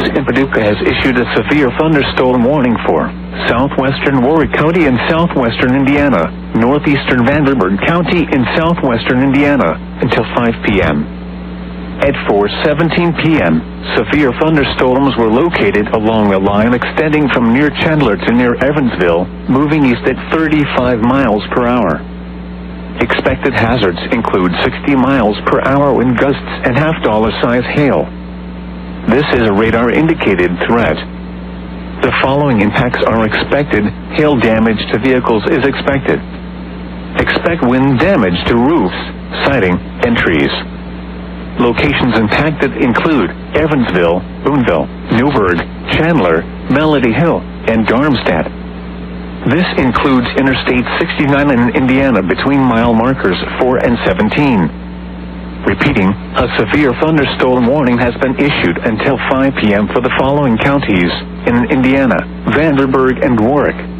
in Paducah has issued a severe thunderstorm warning for southwestern Warwick County in southwestern Indiana, northeastern Vanderburgh County in southwestern Indiana, until 5 p.m. At 4:17 p.m., severe thunderstorms were located along a line extending from near Chandler to near Evansville, moving east at 35 miles per hour. Expected hazards include 60 miles per hour wind gusts and half-dollar-size hail. This is a radar-indicated threat. The following impacts are expected. Hail damage to vehicles is expected. Expect wind damage to roofs, siding, and trees. Locations impacted include Evansville, Boonville, Newburgh, Chandler, Melody Hill, and Darmstadt. This includes Interstate 69 in Indiana between mile markers 4 and 17. Repeating, a severe thunderstorm warning has been issued until 5 p.m. for the following counties in Indiana: Vanderburgh and Warwick.